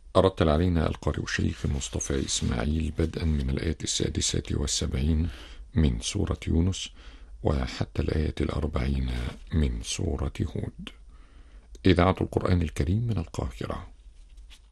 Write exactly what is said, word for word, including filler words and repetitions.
أرتل علينا القارئ الشيخ مصطفى إسماعيل بدءا من الآية السادسة والسبعين من سورة يونس وحتى الآية الأربعين من سورة هود. إذاعة القرآن الكريم من القاهرة.